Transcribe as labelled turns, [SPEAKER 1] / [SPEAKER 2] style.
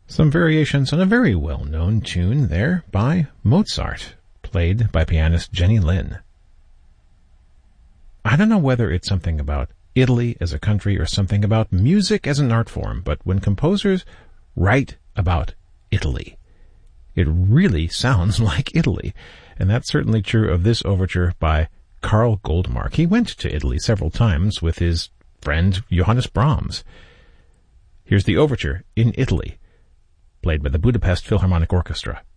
[SPEAKER 1] Some variations on a very well-known tune there by Mozart, played by pianist Jenny Lin. I don't know whether it's something about Italy as a country or something about music as an art form, but when composers write about Italy, it really sounds like Italy. And that's certainly true of this overture by Karl Goldmark. He went to Italy several times with his friend Johannes Brahms. Here's the overture in Italy, played by the Budapest Philharmonic Orchestra.